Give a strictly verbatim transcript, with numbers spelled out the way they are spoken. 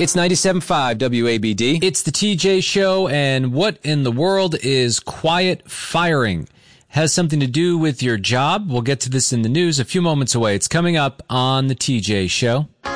It's ninety-seven point five W A B D. It's the T J Show, and what in the world is quiet firing? Has something to do with your job? We'll get to this in the news a few moments away. It's coming up on the T J Show.